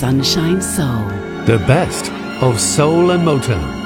Sunshine Soul. The best of soul and Motown.